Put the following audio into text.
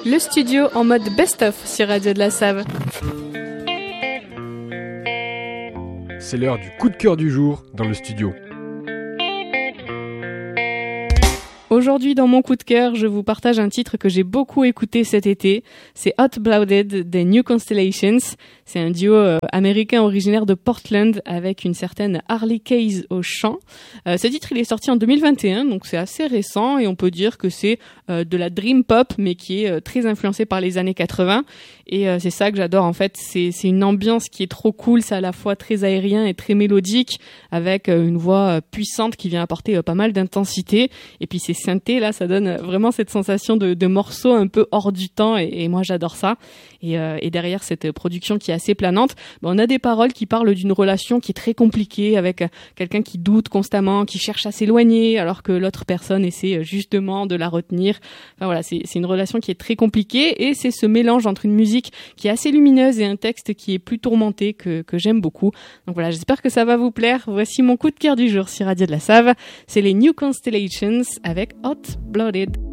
Le studio en mode best-of sur Radio de la Save. C'est l'heure du coup de cœur du jour dans le studio. Aujourd'hui, dans mon coup de cœur, je vous partage un titre que j'ai beaucoup écouté cet été. C'est Hot Blooded des New Constellations. C'est un duo américain originaire de Portland avec une certaine Harley Case au chant. Ce titre, il est sorti en 2021, donc c'est assez récent et on peut dire que c'est de la dream pop, mais qui est très influencé par les années 80. Et c'est ça que j'adore en fait. C'est une ambiance qui est trop cool. C'est à la fois très aérien et très mélodique, avec une voix puissante qui vient apporter pas mal d'intensité. Et puis ces synthés là, ça donne vraiment cette sensation de morceaux un peu hors du temps. Et moi j'adore ça. Et derrière cette production qui est assez planante, on a des paroles qui parlent d'une relation qui est très compliquée, avec quelqu'un qui doute constamment, qui cherche à s'éloigner, alors que l'autre personne essaie justement de la retenir. Enfin voilà, c'est une relation qui est très compliquée, et c'est ce mélange entre une musique qui est assez lumineuse et un texte qui est plus tourmenté que j'aime beaucoup. Donc voilà, j'espère que ça va vous plaire. Voici mon coup de cœur du jour sur Radio de la Save. C'est les New Constellations avec Hot Blooded.